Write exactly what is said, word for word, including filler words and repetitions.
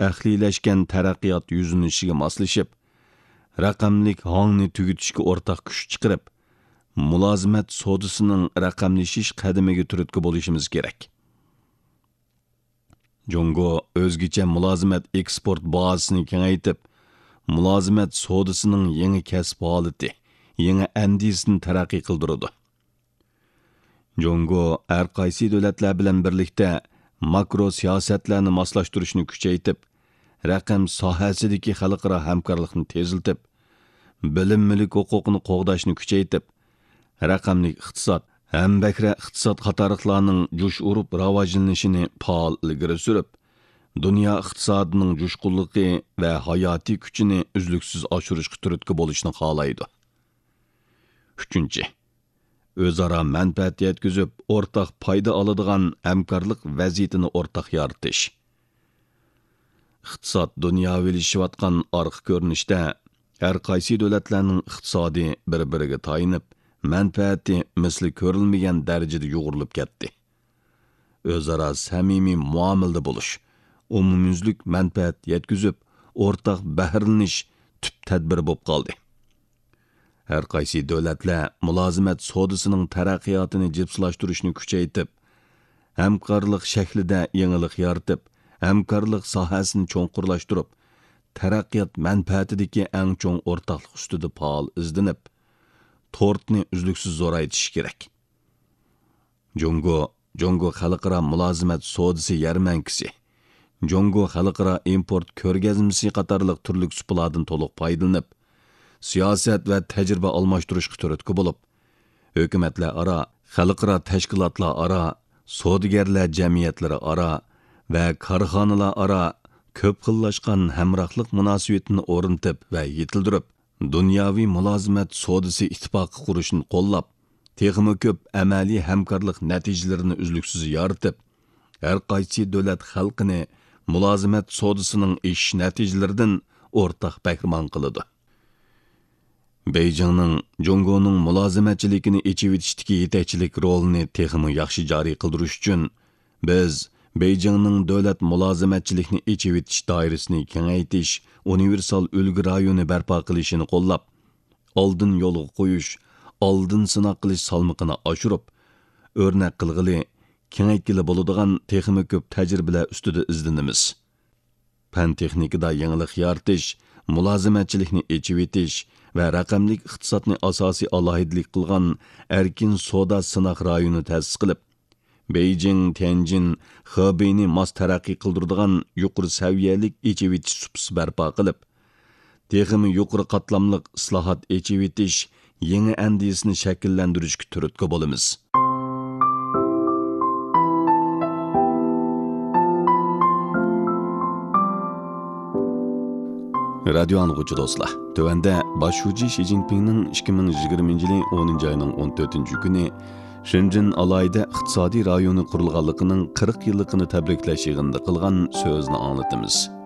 əxliləşkən tərəqqiyat yüzünüşüge maslışıp, rəqəmlik hangni tügütüşke ortaq küş çıqırıp, mulazimət sodasının rəqəmləşiş qədimiga turutku boluşumuz gerek. Jongo özgüçe mulazimət eksport bazısını kengaytip, mulazimət sodasının yeni kəsb haleti, yeni əndisini tərəqqi qıldırıdı. Jongo hər qaysi dövlətlər bilan birlikdə makro siyasətlərini maslaşdırışını küçəytib, rəqəm sahəsidəki xalqara həmkarlıqını teziltib, bilim mülk hüququnu qoğdaşını küçəytib, rəqəmlik iqtisad, həm bəkra iqtisad qatarıqlarının cuş urup ravajlanışını faal ilgiri sürüp, dünya iqtisadının cuşqulluqi və hayati küçünü üzlüksüz aşırışqı türütkü boluşunu xalaydı. Üçüncü, özara mənfəət yetküzüp, ortaq payda alıdığan həmkarlıq vəziyyətini ortaq yaratış. İqtisad dünyaviləşiyatqan arıq görünüşdə, hər qaysi dövlətlərinin iqtisadi bir-biriga tayınıb, mənfəəti misli görülməyən dərəcədə yoğurulub getdi. Özara səmimi muamildə buluş, umumyüzlük mənfəət yetküzüp, ortaq bəhrliniş tüp tədbiri bob qaldı. Hər qaysi dövlətlər mulazimət sodasının tərəqqiyatını cipslaşdırışını küçəytib, həmkarlıq şəklində yenilik yaratıb, həmkarlıq sahəsini çoğunqurlaşdırıb, tərəqqiyat mənfəətidəki ən çoğun ortaqlıq üstüdə paal izlenib, tortni üzlüksüz zoraytiş gerek. Jongo, Jongo xalqara mulazimət sodası yarmankisi, Jongo xalqara import körgəzmisi qatarlıq türlük supulardan toluq paydalanıb, siyasət və təcrübə almashtırışqı törətki bolup, hökumətlər ara, xalqara təşkilatlar ara, sodigerlər cəmiyyətləri ara və karxanalar ara köp xillaşqan həmraqlıq münasibətini orintib və yetildirib, dünyavi mulazimət sodası ittifaqı quruşunu qollab, texmi köp əməli həmkarlıq nəticələrini üzlüksüz yaratıb, hər qaysi dövlət xalqini mulazimət sodasının iş nəticələrdən ortaq bəhrman qılıdı. Beyjingning Jongoning mulozimətçiligini echivitishidagi yetakchilik rolini texmi yaxshi joriy qildirish uchun biz Beyjingning davlat mulozimətçilikni echivitish doirasini kengaytish, universal ulgu rayoni barpo qilishini qo'llab, oldin yo'lga qo'yish, oldin sinoq qilish salmoqini oshirib, o'rnak qilg'ili, kengaytgili bo'ladigan texmi ko'p tajribalar ustida izlanamiz. Fan texnikada yangilik yaratish, mulozimətçilikni echivitish və rəqəmlik iqtisadni asosiy alohidlik qilgan erkin soda sınaq rayoni ta'sis qilib, Beijing, Tianjin, Hebeyni mas taraqqiy qildiradigan yuqori saviyalik echivitish supsi barpo qilib, texmi yuqori qatlamliq islohot echivitish, yangi andisini shakllantirishga turtki bo'lamiz. Radio anğucu dostlar, tövəndə başçı Xi Jinping'nin ikki ming yigirmanchi yili o'ninchi ayning o'n to'rtinchi kuni Shenzhen alayda iqtisodiy rayoni qurilganligining qirq yilligini tabriklash yig'inida qilgan so'zni anglatamiz.